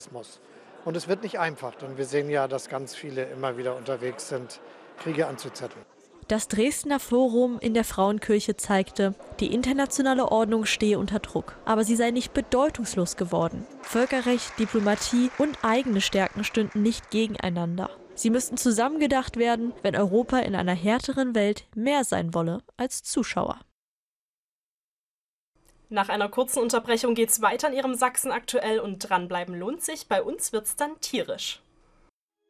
Und es wird nicht einfach, denn wir sehen ja, dass ganz viele immer wieder unterwegs sind, Kriege anzuzetteln. Das Dresdner Forum in der Frauenkirche zeigte, die internationale Ordnung stehe unter Druck. Aber sie sei nicht bedeutungslos geworden. Völkerrecht, Diplomatie und eigene Stärken stünden nicht gegeneinander. Sie müssten zusammengedacht werden, wenn Europa in einer härteren Welt mehr sein wolle als Zuschauer. Nach einer kurzen Unterbrechung geht's weiter in Ihrem Sachsen aktuell und dranbleiben lohnt sich. Bei uns wird's dann tierisch.